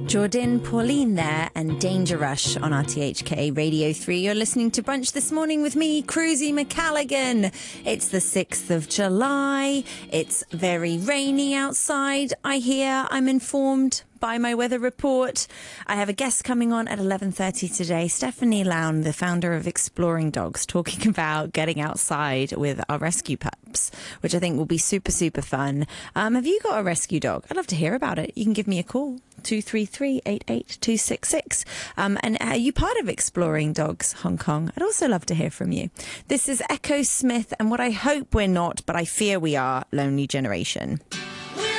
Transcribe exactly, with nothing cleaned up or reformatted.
Jordan, Pauline there, and Danger Rush on R T H K Radio three. You're listening to Brunch This Morning with me, Cruzy McCalligan. It's the sixth of July. It's very rainy outside, I hear. I'm informed by my weather report. I have a guest coming on at eleven thirty today, Stephanie Lown, the founder of Exploring Dogs, talking about getting outside with our rescue pups, which I think will be super, super fun. Um, have you got a rescue dog? I'd love to hear about it. You can give me a call, two three three, eight eight two six six. Um, and are you part of Exploring Dogs Hong Kong? I'd also love to hear from you. This is Echo Smith and what I hope we're not, but I fear we are, Lonely Generation.